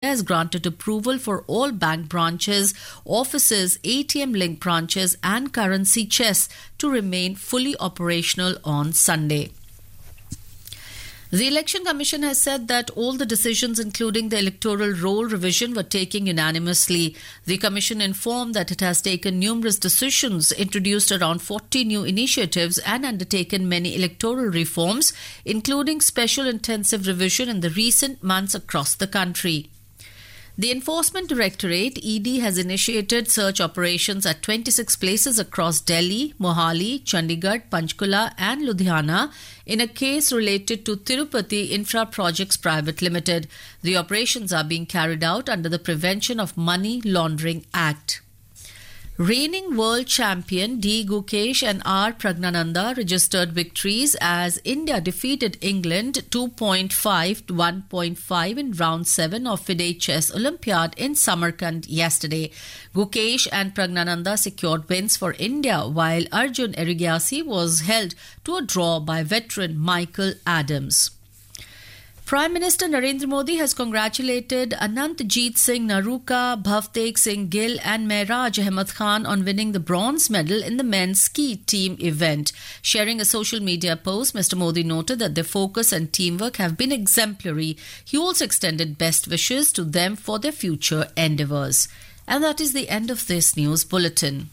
has granted approval for all bank branches, offices, ATM-linked branches and currency chests to remain fully operational on Sunday. The Election Commission has said that all the decisions, including the electoral roll revision, were taken unanimously. The Commission informed that it has taken numerous decisions, introduced around 40 new initiatives and undertaken many electoral reforms, including special intensive revision in the recent months across the country. The Enforcement Directorate, ED, has initiated search operations at 26 places across Delhi, Mohali, Chandigarh, Panchkula and Ludhiana in a case related to Tirupati Infra Projects Private Limited. The operations are being carried out under the Prevention of Money Laundering Act. Reigning world champion D. Gukesh and R. Pragnananda registered victories as India defeated England 2.5 to 1.5 in round 7 of FIDE Chess Olympiad in Samarkand yesterday. Gukesh and Pragnananda secured wins for India, while Arjun Erigaisi was held to a draw by veteran Michael Adams. Prime Minister Narendra Modi has congratulated Anantjeet Singh Naruka, Bhavtek Singh Gill and Mehraj Ahmed Khan on winning the bronze medal in the men's ski team event. Sharing a social media post, Mr. Modi noted that their focus and teamwork have been exemplary. He also extended best wishes to them for their future endeavours. And that is the end of this news bulletin.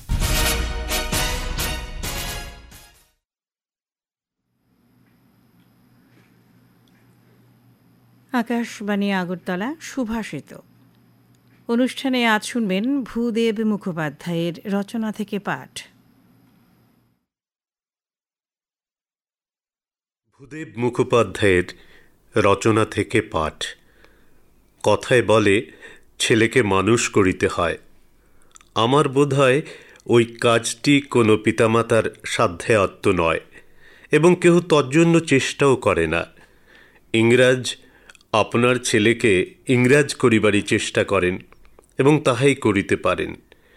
Akashvani Agartala সুভাষিত অনুষ্ঠানে আজ শুনবেন ভূদেব মুখোপাধ্যায়ের রচনা থেকে পাঠ। ভূদেব মুখোপাধ্যায়ের রচনা থেকে পাঠ। কথায় বলে ছেলেকে মানুষ করিতে হয়। আমার বোধহয় ওই কাজটি কোনো পিতামাতার সাধ্যে আত্ম নয় এবং কেহ তজ্জন্য চেষ্টাও করে না। ইংরাজ আপনার ছেলেকে ইংরাজ করিবারই চেষ্টা করেন এবং তাহাই করিতে পারেন।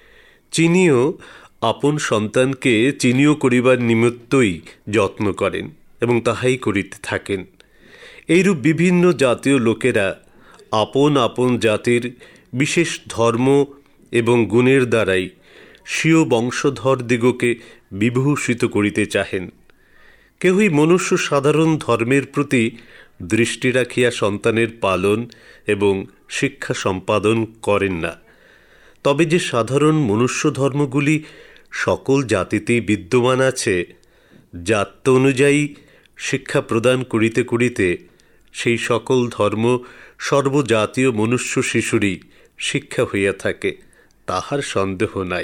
চীনীয় আপন সন্তানকে চীনীয় করিবার নিমিত্তই যত্ন করেন এবং তাহাই করিতে থাকেন। এইরূপ বিভিন্ন জাতীয় লোকেরা আপন আপন জাতির বিশেষ ধর্ম এবং গুণের দ্বারাই স্বীয় বংশধরদিগকে বিভূষিত করিতে চাহেন। কেহই মনুষ্য সাধারণ ধর্মের প্রতি দৃষ্টি রাখিয়া সন্তানের পালন এবং শিক্ষা সম্পাদন করেন না। তবে যে সাধারণ মনুষ্য ধর্মগুলি সকল জাতিতেই বিদ্যমান আছে, জাত্য অনুযায়ী শিক্ষা প্রদান করিতে করিতে সেই সকল ধর্ম সর্বজাতীয় মনুষ্য শিশুরই শিক্ষা হইয়া থাকে, তাহার সন্দেহ নাই।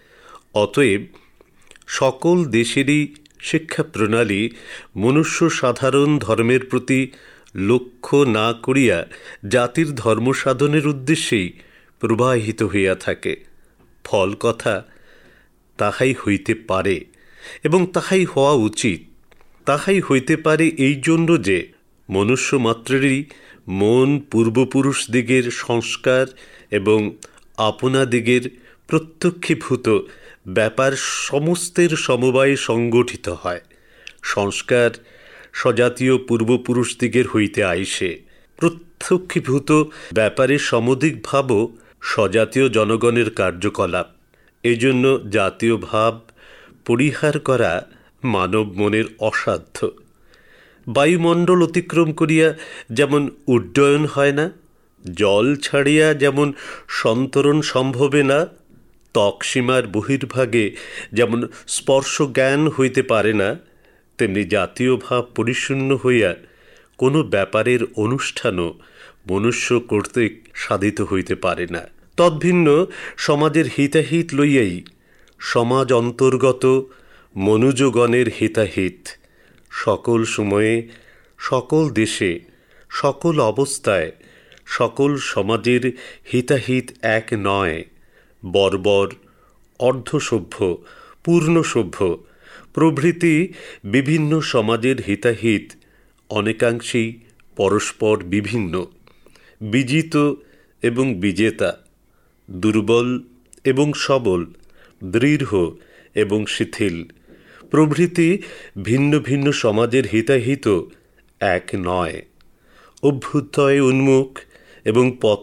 অতএব সকল দেশেরই শিক্ষা প্রণালী মনুষ্য সাধারণ ধর্মের প্রতি লক্ষ্য না করিয়া জাতির ধর্ম সাধনের উদ্দেশ্যেই প্রবাহিত হইয়া থাকে। ফল কথা তাহাই হইতে পারে এবং তাহাই হওয়া উচিত। তাহাই হইতে পারে এই জন্য যে মনুষ্য মাত্রেরই মন পূর্বপুরুষদিগের সংস্কার এবং আপনাদিগের প্রত্যক্ষীভূত ব্যাপার সমস্তের সমবায়ে সংগঠিত হয়। সংস্কার স্বজাতীয় পূর্বপুরুষদিগের হইতে আইসে। প্রত্যক্ষীভূত ব্যাপারে সমধিক ভাবও স্বজাতীয় জনগণের কার্যকলাপ। এজন্য জাতীয় ভাব পরিহার করা মানব মনের অসাধ্য। বায়ুমণ্ডল অতিক্রম করিয়া যেমন উড্ডয়ন হয় না, জল ছাড়িয়া যেমন সন্তরণ সম্ভবে না, ত্বকসীমার বহির্ভাগে যেমন স্পর্শ জ্ঞান হইতে পারে না, তেমনি জাতীয় ভাব পরিশূন্য হইয়া কোনো ব্যাপারের অনুষ্ঠানও মনুষ্য কর্তৃক সাধিত হইতে পারে না। তদ্ভিন্ন সমাজের হিতাহিত লইয়াই সমাজ অন্তর্গত মনুজগণের হিতাহিত সকল সময়ে সকল দেশে সকল অবস্থায় সকল সমাজের হিতাহিত এক নয়। বর্বর, অর্ধসভ্য, পূর্ণসভ্য প্রভৃতি বিভিন্ন সমাজের হিতাহিত অনেকাংশেই পরস্পর বিভিন্ন। বিজিত এবং বিজেতা, দুর্বল এবং সবল, দৃঢ় এবং শিথিল প্রভৃতি ভিন্ন ভিন্ন সমাজের হিতাহিত এক নয়। অভ্যুদয় উন্মুখ এবং পথ